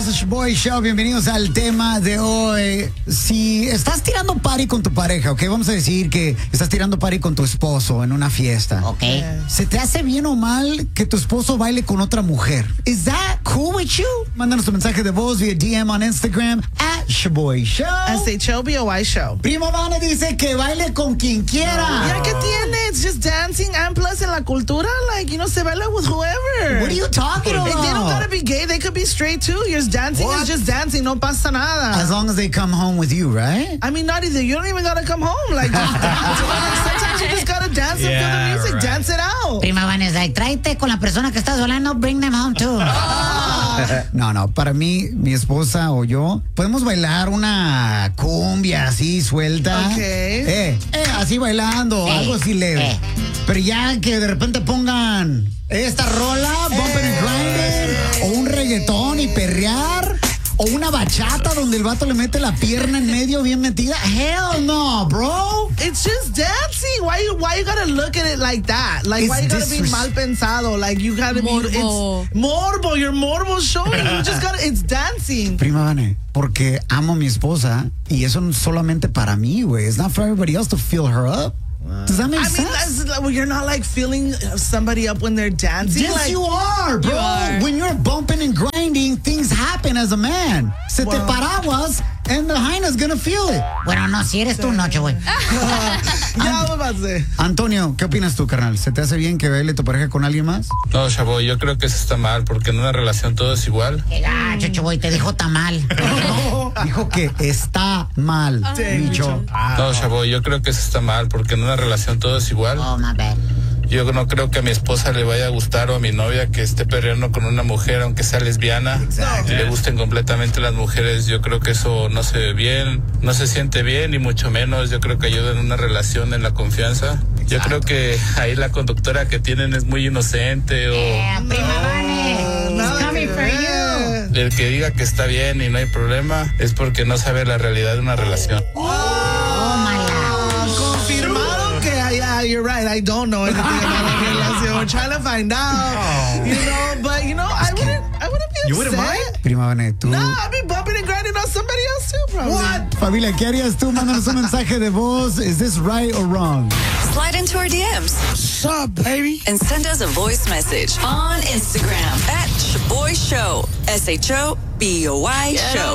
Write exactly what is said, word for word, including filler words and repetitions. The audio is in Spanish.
bienvenidos a Shaboy Show, bienvenidos al tema de hoy. Si estás tirando party con tu pareja, ok, vamos a decir que estás tirando party con tu esposo en una fiesta. Ok. ¿Se te hace bien o mal que tu esposo baile con otra mujer? Is that cool with you? Mándanos tu mensaje de voz vía D M on Instagram at Shaboy Show. S H O B O Y Show. Primo Vane dice que baile con quien quiera. Ya que tiene, it's just dancing and plus en la cultura, like, you know, se baila with whoever. What are you talking about? They don't gotta be gay, they could be straight too. You're just dancing What? is just dancing, no pasa nada. As long as they come home with you, right? I mean, not either. You don't even gotta come home. Like, just dance. Sometimes you just gotta dance and feel the Yeah, music, right. dance it out. Prima Van es like, tráete con la persona que estás hablando, bring them home too. No, no, para mí, mi esposa o yo, podemos bailar una cumbia así suelta. Ok. Eh, eh, así bailando, Eh, algo así leve. eh. Pero ya que de repente pongan esta rola, bumping and grinding, o un reggaetón y perrear, o una bachata donde el vato le mete la pierna en medio bien metida. Hell no, bro. It's just dancing. Why you why you gotta look at it like that? Like, It's why you gotta be disres- mal pensado? Like, you gotta Morbo. be it's morbo. You're morbo showing. You just gotta it's dancing. Prima Vane, porque amo a mi esposa y eso no es solamente para mí, güey. It's not for everybody else to fill her up. Does that make I mean, sense? that's like, well, you're not like feeling somebody up when they're dancing. Yes, like, you are, bro. You are. When you're bumping and grinding, things happen as a man. Se te Wow. paraguas, and the hyena's gonna feel it. Bueno, no, si eres tú, noche, güey. Yeah, I was about to say. Antonio, ¿qué opinas tú, carnal? ¿Se te hace bien que baile tu pareja con alguien más? No, chavo, yo creo que eso está mal, porque en una relación todo es igual. Qué gacho, chuboy, te dijo tamal. Dijo que está mal, Micho. No, chavo, yo creo que eso está mal, porque en una relación todo es igual. Oh, my bad. Yo no creo que a mi esposa le vaya a gustar o a mi novia que esté perreando con una mujer, aunque sea lesbiana. Y le gusten completamente las mujeres. Yo creo que eso no se ve bien, no se siente bien, y mucho menos yo creo que ayuda en una relación, en la confianza. Yo creo que ahí la conductora que tienen es muy inocente, o Yeah, Prima Vane, he's Nada coming que for you. ver. el que diga que está bien y no hay problema es porque no sabe la realidad de una relación. Oh, my God. Confirmado que yeah, you're right. I don't know anything about la relación. We're trying to find out. You know, but you know, I wouldn't I wouldn't be upset. You wouldn't mind? Prima Vane, tú... No, I'd be bumping and grinding on somebody else too, probably. What? Familia, ¿qué harías tú? Mándanos un mensaje de voz. Is this right or wrong? Slide into our D Ms. What's up, baby? And send us a voice message on Instagram at Shaboy Show. S H O B O Y Show.